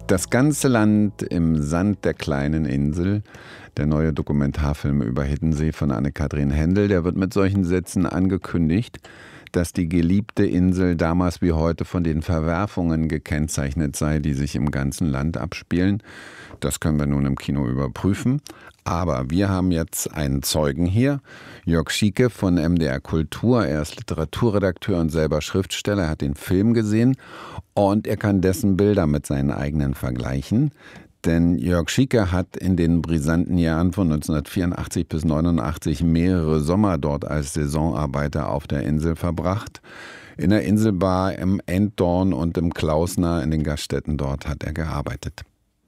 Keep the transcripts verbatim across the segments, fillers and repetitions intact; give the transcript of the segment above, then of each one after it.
Das ganze Land im Sand der kleinen Insel, der neue Dokumentarfilm über Hiddensee von Anne-Kathrin Hendel, der wird mit solchen Sätzen angekündigt, dass die geliebte Insel damals wie heute von den Verwerfungen gekennzeichnet sei, die sich im ganzen Land abspielen. Das können wir nun im Kino überprüfen. Aber wir haben jetzt einen Zeugen hier, Jörg Schieke von M D R Kultur. Er ist Literaturredakteur und selber Schriftsteller. Er hat den Film gesehen und er kann dessen Bilder mit seinen eigenen vergleichen. Denn Jörg Schieke hat in den brisanten Jahren von neunzehnhundertvierundachtzig bis neunundachtzig mehrere Sommer dort als Saisonarbeiter auf der Insel verbracht. In der Inselbar, im Enddorn und im Klausner, in den Gaststätten dort hat er gearbeitet.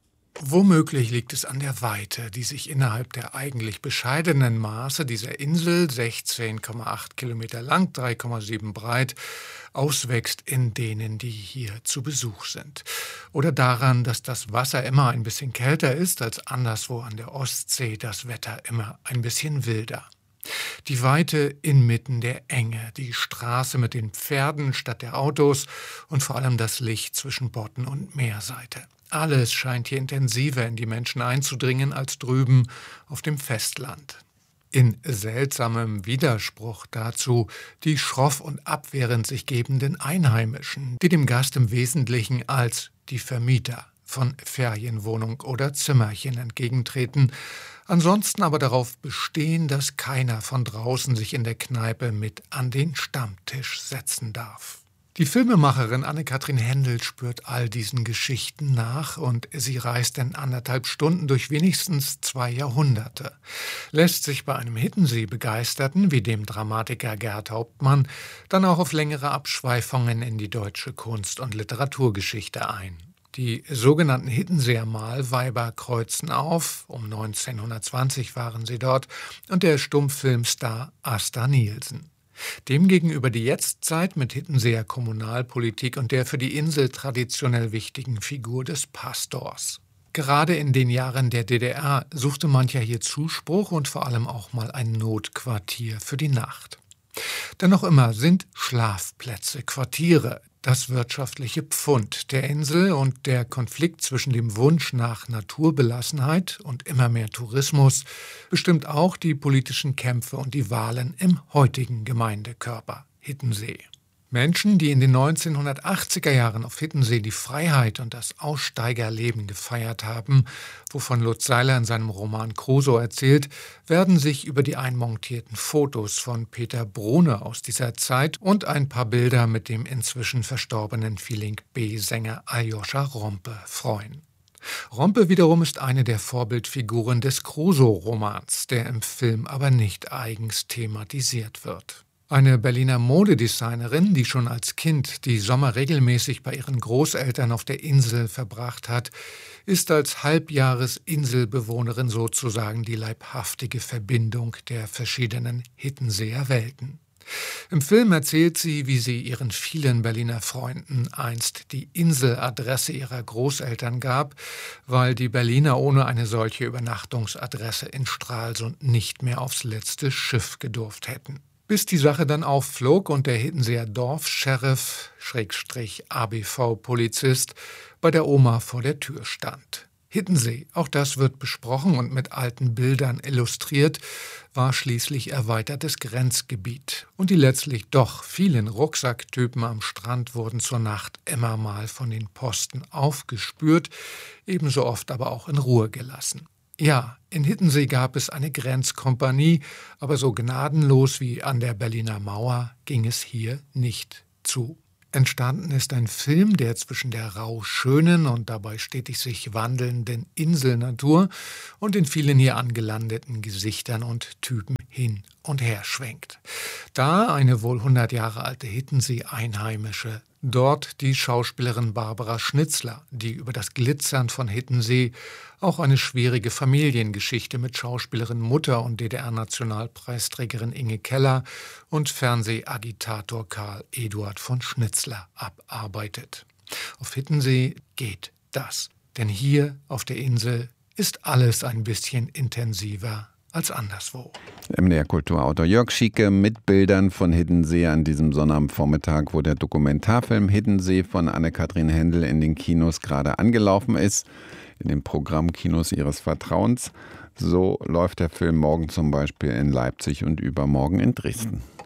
Womöglich liegt es an der Weite, die sich innerhalb der eigentlich bescheidenen Maße dieser Insel, sechzehn Komma acht Kilometer lang, drei Komma sieben breit, auswächst in denen, die hier zu Besuch sind. Oder daran, dass das Wasser immer ein bisschen kälter ist als anderswo an der Ostsee, das Wetter immer ein bisschen wilder. Die Weite inmitten der Enge, die Straße mit den Pferden statt der Autos und vor allem das Licht zwischen Botten und Meerseite. Alles scheint hier intensiver in die Menschen einzudringen als drüben auf dem Festland. In seltsamem Widerspruch dazu die schroff und abwehrend sich gebenden Einheimischen, die dem Gast im Wesentlichen als die Vermieter von Ferienwohnung oder Zimmerchen entgegentreten, ansonsten aber darauf bestehen, dass keiner von draußen sich in der Kneipe mit an den Stammtisch setzen darf. Die Filmemacherin Anne-Kathrin Hendel spürt all diesen Geschichten nach und sie reist in anderthalb Stunden durch wenigstens zwei Jahrhunderte, lässt sich bei einem Hiddensee-Begeisterten wie dem Dramatiker Gerd Hauptmann dann auch auf längere Abschweifungen in die deutsche Kunst- und Literaturgeschichte ein. Die sogenannten Hiddenseer Malweiber kreuzen auf, um neunzehnhundertzwanzig waren sie dort, und der Stummfilmstar Asta Nielsen. Demgegenüber die Jetztzeit mit Hiddenseer Kommunalpolitik und der für die Insel traditionell wichtigen Figur des Pastors. Gerade in den Jahren der D D R suchte mancher hier Zuspruch und vor allem auch mal ein Notquartier für die Nacht. Denn noch immer sind Schlafplätze, Quartiere, das wirtschaftliche Pfund der Insel und der Konflikt zwischen dem Wunsch nach Naturbelassenheit und immer mehr Tourismus bestimmt auch die politischen Kämpfe und die Wahlen im heutigen Gemeindekörper Hiddensee. Menschen, die in den neunzehnhundertachtziger Jahren auf Hiddensee die Freiheit und das Aussteigerleben gefeiert haben, wovon Lutz Seiler in seinem Roman Crusoe erzählt, werden sich über die einmontierten Fotos von Peter Brune aus dieser Zeit und ein paar Bilder mit dem inzwischen verstorbenen Feeling B-Sänger Aljoscha Rompe freuen. Rompe wiederum ist eine der Vorbildfiguren des Crusoe-Romans, der im Film aber nicht eigens thematisiert wird. Eine Berliner Modedesignerin, die schon als Kind die Sommer regelmäßig bei ihren Großeltern auf der Insel verbracht hat, ist als Halbjahres-Inselbewohnerin sozusagen die leibhaftige Verbindung der verschiedenen Hiddenseer Welten. Im Film erzählt sie, wie sie ihren vielen Berliner Freunden einst die Inseladresse ihrer Großeltern gab, weil die Berliner ohne eine solche Übernachtungsadresse in Stralsund nicht mehr aufs letzte Schiff gedurft hätten. Bis die Sache dann aufflog und der Hiddenseer Dorfscheriff, Schrägstrich A B V-Polizist, bei der Oma vor der Tür stand. Hiddensee, auch das wird besprochen und mit alten Bildern illustriert, war schließlich erweitertes Grenzgebiet. Und die letztlich doch vielen Rucksacktypen am Strand wurden zur Nacht immer mal von den Posten aufgespürt, ebenso oft aber auch in Ruhe gelassen. Ja, in Hiddensee gab es eine Grenzkompanie, aber so gnadenlos wie an der Berliner Mauer ging es hier nicht zu. Entstanden ist ein Film, der zwischen der rau schönen und dabei stetig sich wandelnden Inselnatur und den vielen hier angelandeten Gesichtern und Typen hin und her schwenkt. Da eine wohl hundert Jahre alte Hiddensee-Einheimische, dort die Schauspielerin Barbara Schnitzler, die über das Glitzern von Hiddensee auch eine schwierige Familiengeschichte mit Schauspielerin Mutter und D D R-Nationalpreisträgerin Inge Keller und Fernsehagitator Karl Eduard von Schnitzler abarbeitet. Auf Hiddensee geht das, denn hier auf der Insel ist alles ein bisschen intensiver als anderswo. M D R-Kulturautor Jörg Schieke mit Bildern von Hiddensee an diesem Sonnabendvormittag, wo der Dokumentarfilm Hiddensee von Anne-Kathrin Hendel in den Kinos gerade angelaufen ist, in den Programmkinos ihres Vertrauens. So läuft der Film morgen zum Beispiel in Leipzig und übermorgen in Dresden.